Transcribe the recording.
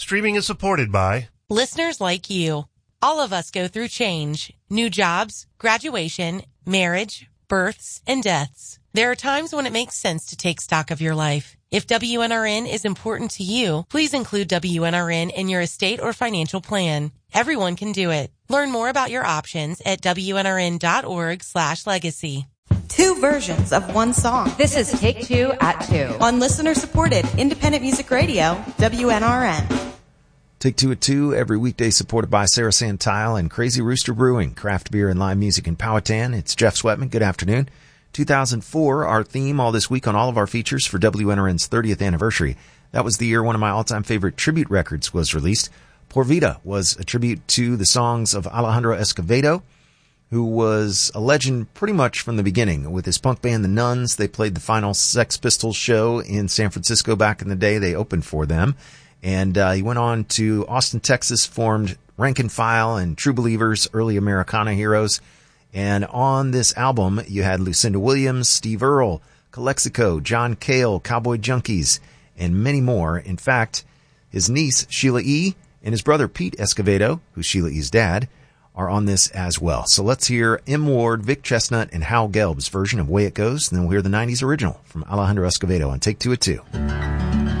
Streaming is supported by listeners like you. All of us go through change, new jobs, graduation, marriage, births, and deaths. There are times when it makes sense to take stock of your life. If WNRN is important to you, please include WNRN in your estate or financial plan. Everyone can do it. Learn more about your options at WNRN.org/legacy. Two versions of one song. This is Take Two at 2. On listener-supported independent music radio, WNRN. Take Two at 2 every weekday, supported by Sarah Santile and Crazy Rooster Brewing, craft beer and live music in Powhatan. It's Jeff Sweatman. Good afternoon. 2004, our theme all this week on all of our features for WNRN's 30th anniversary. That was the year one of my all-time favorite tribute records was released. Por Vida was a tribute to the songs of Alejandro Escovedo, who was a legend pretty much from the beginning. With his punk band, The Nuns, they played the final Sex Pistols show in San Francisco back in the day. They opened for them. And he went on to Austin, Texas, formed Rank and File and True Believers, early Americana heroes. And on this album, you had Lucinda Williams, Steve Earle, Calexico, John Cale, Cowboy Junkies, and many more. In fact, his niece, Sheila E., and his brother, Pete Escovedo, who's Sheila E.'s dad, are on this as well. So let's hear M. Ward, Vic Chestnut, and Hal Gelb's version of Way It Goes, and then we'll hear the 90s original from Alejandro Escovedo on Take Two at 2.